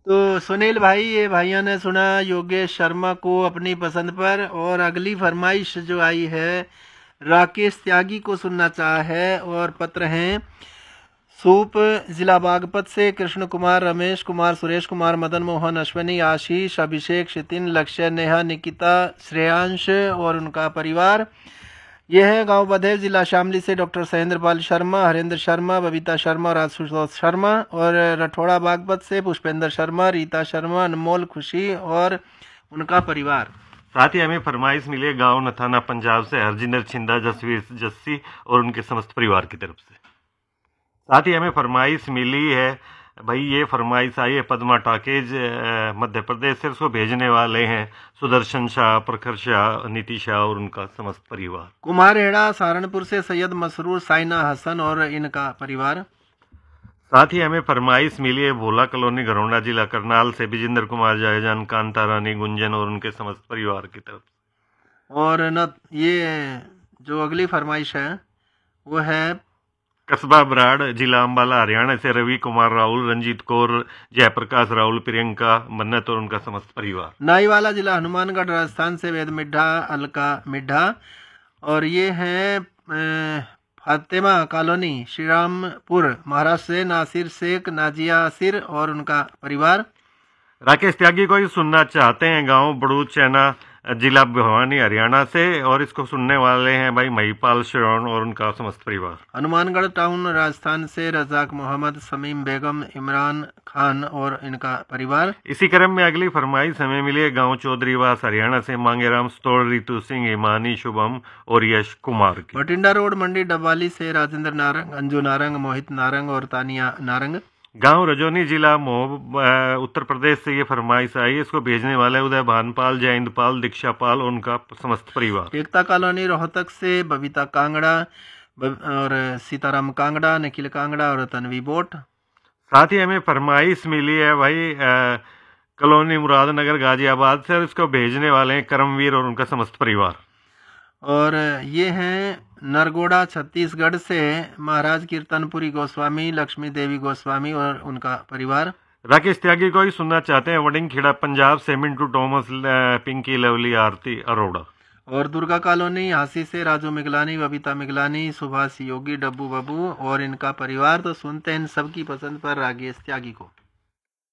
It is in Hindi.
तो सुनील भाई, ये भाइयों ने सुना योगेश शर्मा को अपनी पसंद पर, और अगली फरमाइश जो आई है राकेश त्यागी को सुनना चाहा है। और पत्र हैं सूप जिला बागपत से कृष्ण कुमार, रमेश कुमार, सुरेश कुमार, मदन मोहन, अश्वनी, आशीष, अभिषेक, शितिन, लक्ष्य, नेहा, निकिता, श्रेयांश और उनका परिवार। यह है गांव बधेव, जिला शामली से डॉक्टर सहेंद्रपाल शर्मा, हरेंद्र शर्मा, बबीता शर्मा और आशुतोष शर्मा। और रठौड़ा बागपत से पुष्पेंद्र शर्मा, रीता शर्मा, अनमोल, खुशी और उनका परिवार। साथ ही हमें फरमाइश मिली है गांव नथाना पंजाब से हरजिंदर छिंदा, जसवीर जस्सी और उनके समस्त परिवार की तरफ से। साथ ही हमें फरमाइश मिली है भाई, ये फरमाइश आई है पद्मा टाकेज मध्य प्रदेश से। उसको भेजने वाले हैं सुदर्शन शाह, प्रखर शाह, नीति शाह और उनका समस्त परिवार। कुमारहेड़ा सहारनपुर से सैयद मसरूर, साइना हसन और इनका परिवार। साथ ही हमें फरमाइश मिली है भोला कॉलोनी, घरौंडा, जिला करनाल से विजेंद्र कुमार जायजान, कांता रानी, गुंजन और उनके समस्त परिवार की तरफ। और न ये जो अगली फरमाइश है वो है कस्बा बराड़, जिला अम्बाला, हरियाणा से रवि कुमार राहुल, रंजीत कौर, जयप्रकाश राहुल, प्रियंका, मन्नत और उनका समस्त परिवार। नाईवाला, जिला हनुमानगढ़, राजस्थान से वेद मिड्ढा, अलका मिड्ढा। और ये है फातिमा कॉलोनी, श्री रामपुर, महाराष्ट्र से नासिर शेख, नाजिया आसिर और उनका परिवार। राकेश त्यागी को ही सुनना चाहते हैं गांव बड़ू चैना, जिला भिवानी, हरियाणा से। और इसको सुनने वाले हैं भाई महिपाल श्रवण और उनका समस्त परिवार। हनुमानगढ़ टाउन, राजस्थान से रजाक मोहम्मद, समीम बेगम, इमरान खान और इनका परिवार। इसी क्रम में अगली फरमाइश हमें मिली है गांव चौधरीवास, हरियाणा से मांगेराम स्तोड़, रितु सिंह, हिमानी, शुभम और यश कुमार की। बठिंडा रोड, मंडी डब्बाली से राजेंद्र नारंग, अंजू नारंग, मोहित नारंग और तानिया नारंग। गांव रजौनी, जिला उत्तर प्रदेश से ये फरमाइश आई है। इसको भेजने वाले उदय भानपाल, जयंतपाल, दीक्षा पाल और उनका समस्त परिवार। एकता कॉलोनी, रोहतक से बबीता कांगड़ा और सीताराम कांगड़ा, निखिल कांगड़ा और तन्वी बोट। साथ ही हमें फरमाइश मिली है भाई कॉलोनी मुरादनगर, गाजियाबाद से। और इसको भेजने वाले हैं करमवीर और उनका समस्त परिवार। और ये हैं नरगोड़ा, छत्तीसगढ़ से महाराज कीर्तनपुरी गोस्वामी, लक्ष्मी देवी गोस्वामी और उनका परिवार। राकेश त्यागी को ही सुनना चाहते हैं वडिंग खेड़ा, पंजाब से मिंटू टॉमस, पिंकी, लवली, आरती अरोड़ा। और दुर्गा कॉलोनी, हांसी से राजू मिगलानी, बबीता मिगलानी, सुभाष योगी, डब्बू बबू और इनका परिवार। तो सुनते हैं इन सबकी पसंद पर राकेश त्यागी को।